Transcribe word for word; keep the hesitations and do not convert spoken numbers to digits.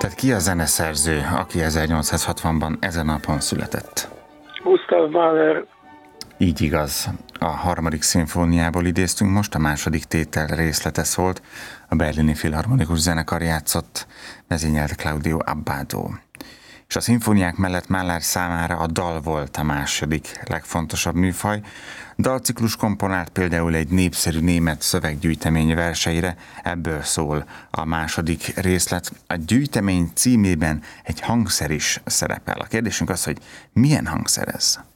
Tehát ki a zeneszerző, aki ezernyolcszázhatvanban ezen a napon született? Gustav Mahler. Így igaz. A harmadik szimfóniából idéztünk most, a második tétel részlete szólt, a Berlini Filharmonikus Zenekar játszott, vezényelt Claudio Abbado. És a szimfóniák mellett Mahler számára a dal volt a második legfontosabb műfaj. Dalciklus komponált például egy népszerű német szöveggyűjtemény verseire, ebből szól a második részlet. A gyűjtemény címében egy hangszer is szerepel. A kérdésünk az, hogy milyen hangszer ez?